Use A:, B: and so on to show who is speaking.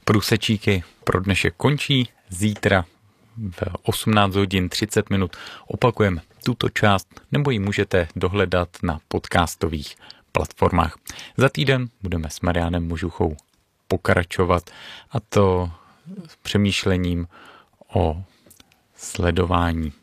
A: Průsečíky pro dnešek končí. Zítra v 18 hodin 30 minut opakujeme tuto část, nebo ji můžete dohledat na podcastových platformách. Za týden budeme s Mariánem Možuchou pokračovat, a to s přemýšlením o sledování